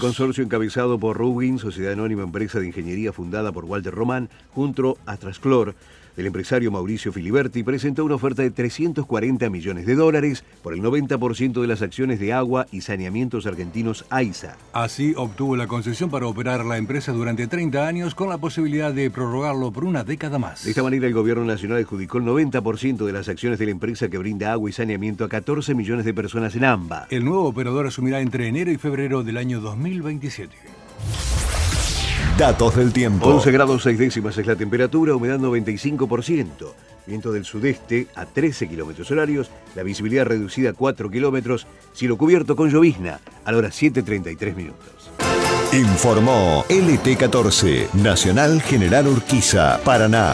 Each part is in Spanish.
Consorcio encabezado por Rubin, sociedad anónima empresa de ingeniería fundada por Walter Román, junto a Trasclor, el empresario Mauricio Filiberti, presentó una oferta de $340 millones por el 90% de las acciones de Agua y Saneamientos Argentinos AISA. Así obtuvo la concesión para operar la empresa durante 30 años con la posibilidad de prorrogarlo por una década más. De esta manera, el gobierno nacional adjudicó el 90% de las acciones de la empresa que brinda agua y saneamiento a 14 millones de personas en AMBA. El nuevo operador asumirá entre enero y febrero del año 2027. Datos del tiempo. 11 grados 6 décimas es la temperatura, humedad 95%. Viento del sudeste a 13 kilómetros horarios, la visibilidad reducida a 4 kilómetros, cielo cubierto con llovizna a la hora 7:33 minutos. Informó LT14, Nacional General Urquiza, Paraná.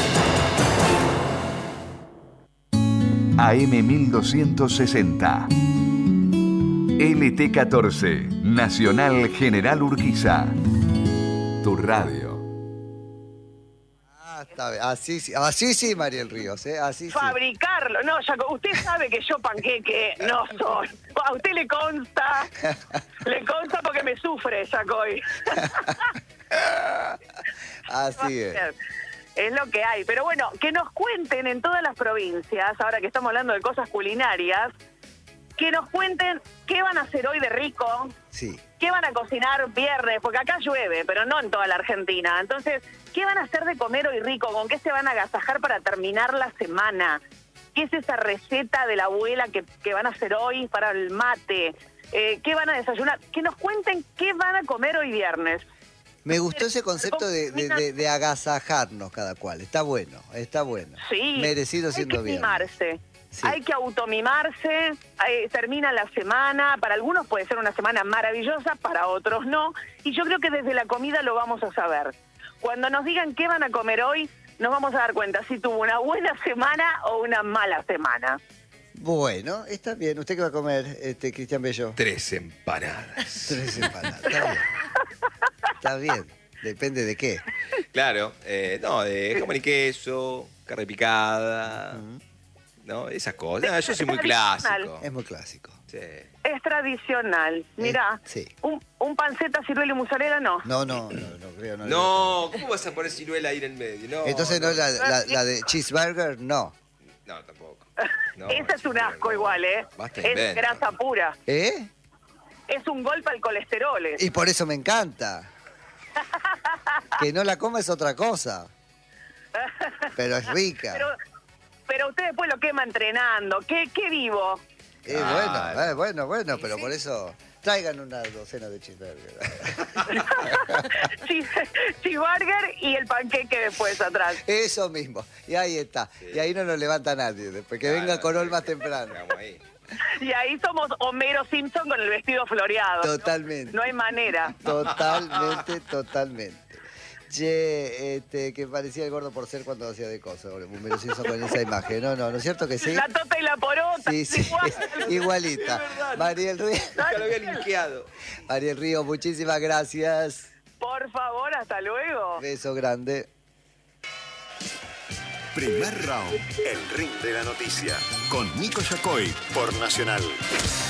AM 1260. LT14, Nacional General Urquiza. Tu radio. Está bien. Así sí, Mariel Ríos, así sí. Fabricarlo. No, Jaco, usted sabe que yo panqueque no soy. A usted le consta porque me sufre, Jacoy. Así es. Es lo que hay. Pero bueno, que nos cuenten en todas las provincias, ahora que estamos hablando de cosas culinarias, que nos cuenten qué van a hacer hoy de rico. Sí. ¿Qué van a cocinar viernes? Porque acá llueve, pero no en toda la Argentina. Entonces, ¿qué van a hacer de comer hoy rico? ¿Con qué se van a agasajar para terminar la semana? ¿Qué es esa receta de la abuela que van a hacer hoy para el mate? ¿Qué van a desayunar? Que nos cuenten qué van a comer hoy viernes. Me gustó ese concepto de agasajarnos cada cual. Está bueno, está bueno. Sí. Merecido siendo bien. Mimarse. Sí. Hay que automimarse, termina la semana, para algunos puede ser una semana maravillosa, para otros no, y yo creo que desde la comida lo vamos a saber. Cuando nos digan qué van a comer hoy, nos vamos a dar cuenta si tuvo una buena semana o una mala semana. Bueno, está bien. ¿Usted qué va a comer, Cristian Bello? 3 empanadas. 3 empanadas, está bien. Está bien, depende de qué. Claro, de jamón y queso, carne picada... ¿no? Esas cosas. No, yo soy muy clásico. Es muy clásico. Sí. Es tradicional. Mirá, sí. un panceta, ciruela y mozzarella, no. No creo. No, ¿cómo vas a poner ciruela ahí en el medio? No, entonces no, la de cheeseburger, no. No, tampoco. No, ese es un asco igual, Basta es invento. grasa pura. ¿Eh? Es un golpe al colesterol. Y por eso me encanta. Que no la coma es otra cosa. Pero es rica. Pero usted después lo quema entrenando. ¿Qué vivo? Bueno, pero por eso traigan una docena de cheeseburger. Cheeseburger y el panqueque después atrás. Eso mismo. Y ahí está. Sí. Y ahí no nos levanta nadie. Después que venga Corol más temprano. Ahí. Y ahí somos Homero Simpson con el vestido floreado. Totalmente. No hay manera. Totalmente. Che, que parecía el gordo por ser cuando hacía de cosas, Homero Simpson con esa imagen. No es cierto que sí. La tota y la porota. Sí, igualita. Mariel Ríos. Nunca lo había linkeado. Mariel Ríos, muchísimas gracias. Por favor, hasta luego. Beso grande. Primer round, el ring de la noticia, con Nico Yacoy por Nacional.